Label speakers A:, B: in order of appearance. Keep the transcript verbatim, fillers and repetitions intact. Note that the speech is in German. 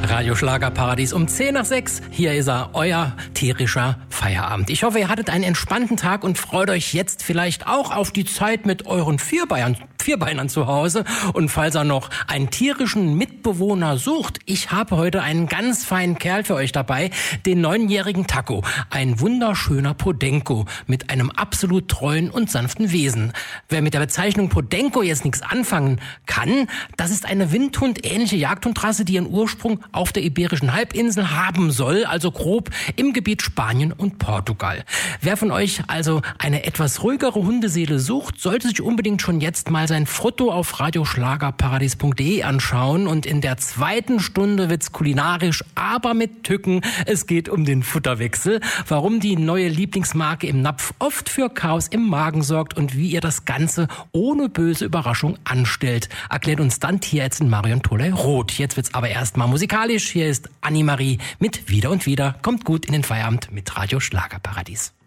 A: Radio Schlagerparadies um zehn nach sechs. Hier ist er, euer tierischer Feierabend. Ich hoffe, ihr hattet einen entspannten Tag und freut euch jetzt vielleicht auch auf die Zeit mit euren Vierbeinern, Vierbeinern zu Hause. Und falls ihr noch einen tierischen Mitbewohner sucht, ich habe heute einen ganz feinen Kerl für euch dabei, den neunjährigen Taco. Ein wunderschöner Podenco mit einem absolut treuen und sanften Wesen. Wer mit der Bezeichnung Podenco jetzt nichts anfangen kann, das ist eine Windhund-ähnliche Jagdhundrasse, die ihren Ursprung auf der Iberischen Halbinsel haben soll, also grob im Gebiet Spanien und Portugal. Wer von euch also eine etwas ruhigere Hundeseele sucht, sollte sich unbedingt schon jetzt mal sein Foto auf radioschlagerparadies punkt de anschauen, und in der zweiten Stunde wird's kulinarisch, aber mit Tücken. Es geht um den Futterwechsel, warum die neue Lieblingsmarke im Napf oft für Chaos im Magen sorgt und wie ihr das Ganze ohne böse Überraschung anstellt. Erklärt uns dann Tierärztin Marion Toley-Roth. Jetzt wird's aber erstmal musikalisch. Hier ist Annemarie mit Wieder und Wieder. Kommt gut in den Feierabend mit Radio Schlagerparadies.